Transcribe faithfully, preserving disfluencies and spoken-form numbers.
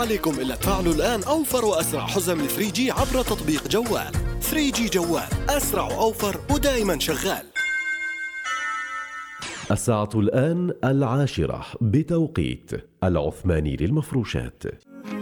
عليكم إلا تفعلوا الآن أوفر وأسرع حزم ل ثري جي عبر تطبيق جوال. ثري جي جوال، أسرع وأوفر ودائما شغال. الساعة الآن العاشرة بتوقيت العثماني للمفروشات.